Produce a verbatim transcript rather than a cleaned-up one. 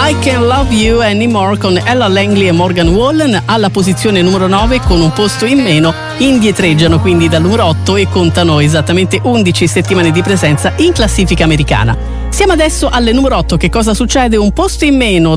I Can't Love You Anymore con Ella Langley e Morgan Wallen alla posizione numero nove con un posto in meno. Indietreggiano quindi dal numero otto e contano esattamente undici settimane di presenza in classifica americana. Siamo adesso alle numero otto. Che cosa succede? Un posto in meno